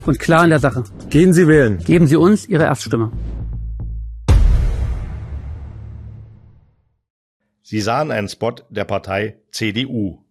und klar in der Sache. Gehen Sie wählen. Geben Sie uns Ihre Erststimme. Sie sahen einen Spot der Partei CDU.